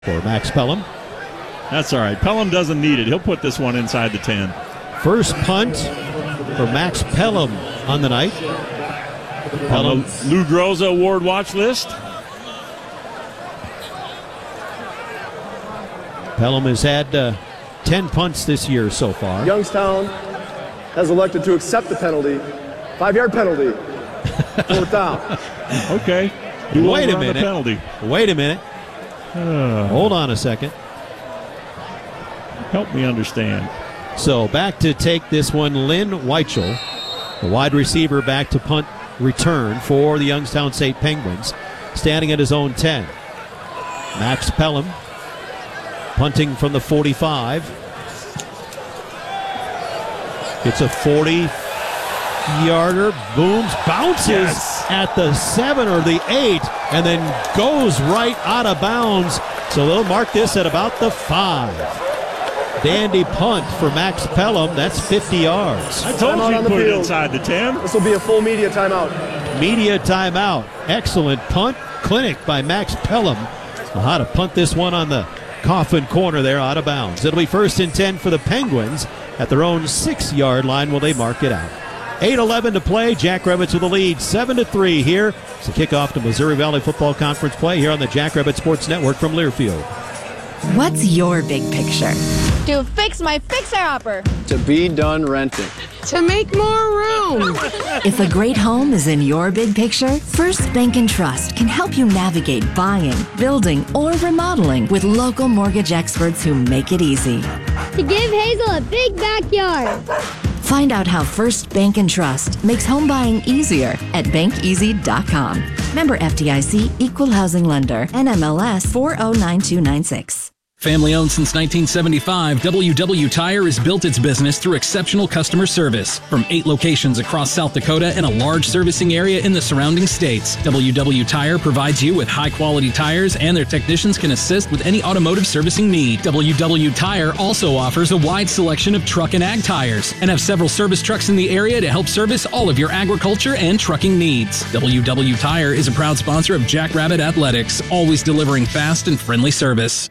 for Max Pelham. That's all right. Pelham doesn't need it. He'll put this one inside the 10. First punt for Max Pelham on the night. On the Lou Groza Award watch list. Pelham has had 10 punts this year so far. Youngstown has elected to accept the penalty. 5-yard penalty. Fourth down. Okay. Wait a minute. Wait a minute. Hold on a second. Help me understand. So back to take this one, Lynn Weichel, the wide receiver, back to punt return for the Youngstown State Penguins, standing at his own 10. Max Pelham punting from the 45. It's a 40-yarder, booms, bounces at the 7 or the 8, and then goes right out of bounds. So they'll mark this at about the 5. Dandy punt for Max Pelham. That's 50 yards. I told you to put it inside the 10. This will be a full media timeout. Media timeout. Excellent punt clinic by Max Pelham. How to punt this one on the coffin corner there out of bounds. It'll be 1st and 10 for the Penguins at their own 6-yard line. Will they mark it out? 8:11 to play. Jackrabbits with the lead, 7-3 here. It's a kickoff to Missouri Valley Football Conference play here on the Jackrabbit Sports Network from Learfield. What's your big picture? To fix my fixer-upper. To be done renting. To make more room. If a great home is in your big picture, First Bank & Trust can help you navigate buying, building, or remodeling with local mortgage experts who make it easy. To give Hazel a big backyard. Find out how First Bank & Trust makes home buying easier at bankeasy.com. Member FDIC, Equal Housing Lender, NMLS 409296. Family owned since 1975, WW Tire has built its business through exceptional customer service. From 8 locations across South Dakota and a large servicing area in the surrounding states, WW Tire provides you with high-quality tires, and their technicians can assist with any automotive servicing need. WW Tire also offers a wide selection of truck and ag tires and have several service trucks in the area to help service all of your agriculture and trucking needs. WW Tire is a proud sponsor of Jackrabbit Athletics, always delivering fast and friendly service.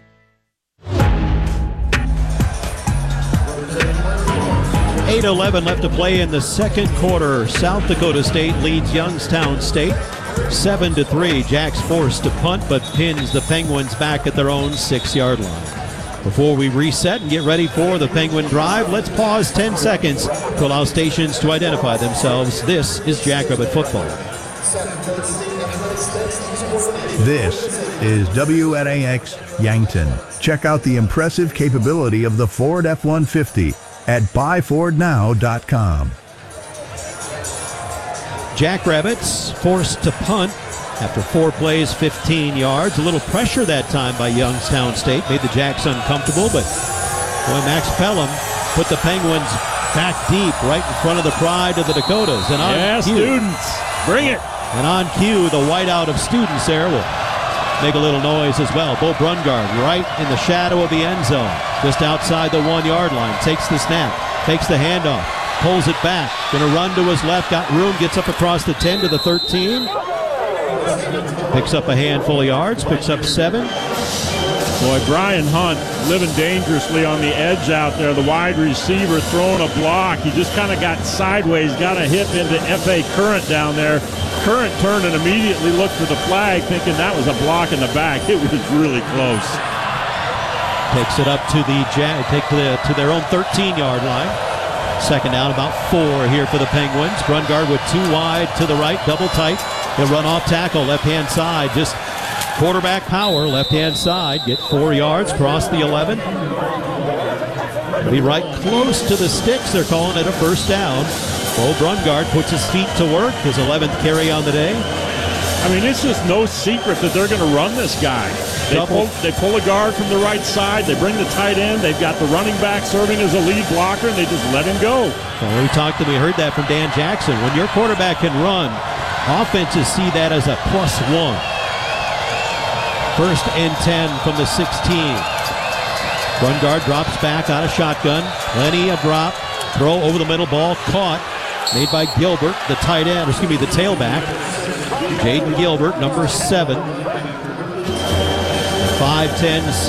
8:11 left to play in the second quarter. South Dakota State leads Youngstown State 7-3. Jack's forced to punt, but pins the Penguins back at their own 6-yard line. Before we reset and get ready for the Penguin drive, let's pause 10 seconds to allow stations to identify themselves. This is Jackrabbit Football. This is WNAX Yankton. Check out the impressive capability of the Ford F-150 at buyfordnow.com. Jackrabbits forced to punt after 4 plays, 15 yards. A little pressure that time by Youngstown State made the Jacks uncomfortable, but boy, Max Pelham put the Penguins back deep right in front of the pride of the Dakotas. And on cue, students, bring it. And on cue, the whiteout of students there will make a little noise as well. Bo Brungard right in the shadow of the end zone, just outside the 1-yard line. Takes the snap, takes the handoff, pulls it back. Going to run to his left, got room, gets up across the 10 to the 13. Picks up a handful of yards, picks up 7. Boy, Brian Hunt living dangerously on the edge out there. The wide receiver throwing a block. He just kind of got sideways, got a hit into F.A. Current down there. Current turned and immediately looked for the flag, thinking that was a block in the back. It was really close. Takes it up to to their own 13-yard line. Second down, about 4 here for the Penguins. Brungard with 2 wide to the right, double tight. He'll run off tackle, left-hand side, just quarterback power, left-hand side. Get 4 yards, cross the 11. Be right close to the sticks. They're calling it a first down. Bo Brungard puts his feet to work, his 11th carry on the day. I mean, it's just no secret that they're going to run this guy. They pull a guard from the right side. They bring the tight end. They've got the running back serving as a lead blocker, and they just let him go. Well, we heard that from Dan Jackson. When your quarterback can run, offenses see that as a +1. 1st and 10 from the 16. Brungard drops back out of shotgun. Plenty of drop. Throw over the middle, ball caught. Made by Gilbert, the tailback. Jaden Gilbert, number 7. 5:10.